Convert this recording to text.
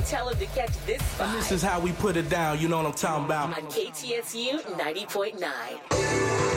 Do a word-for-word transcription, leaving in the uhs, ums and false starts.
tell him to catch this vibe. And this is how we put it down, you know what I'm talking about. On K T S U ninety point nine.